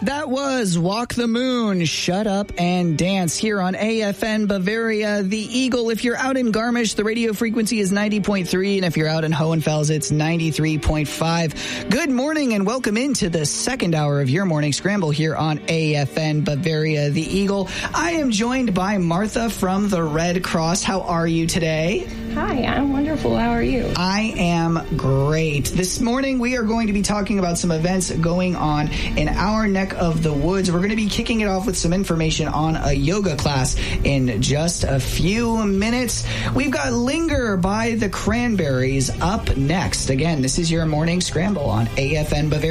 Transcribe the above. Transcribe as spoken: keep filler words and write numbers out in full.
That was Walk the Moon, Shut Up and Dance here on A F N Bavaria, the Eagle. If you're out in Garmisch, the radio frequency is ninety point three, and if you're out in Hohenfels, it's ninety-three point five. Good morning and welcome into the second hour of your morning scramble here on A F N Bavaria, the Eagle. I am joined by Martha from the Red Cross. How are you today? Hi, I'm wonderful. How are you? I am great. This morning we are going to be talking about some events going on in our neck of the woods. We're going to be kicking it off with some information on a yoga class in just a few minutes. We've got Linger by the Cranberries up next. Again, this is your morning scramble on A F N Bavaria.